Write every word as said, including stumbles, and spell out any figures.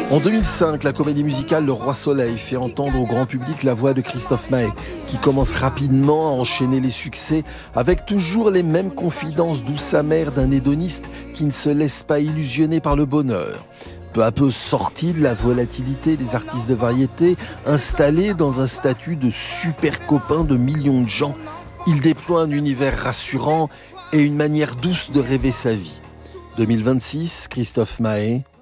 En deux mille cinq, la comédie musicale Le Roi Soleil fait entendre au grand public la voix de Christophe Maé, qui commence rapidement à enchaîner les succès avec toujours les mêmes confidences douce amères d'un hédoniste qui ne se laisse pas illusionner par le bonheur. Peu à peu sorti de la volatilité des artistes de variété, installé dans un statut de super copain de millions de gens, il déploie un univers rassurant et une manière douce de rêver sa vie. deux mille vingt-six, Christophe Maé,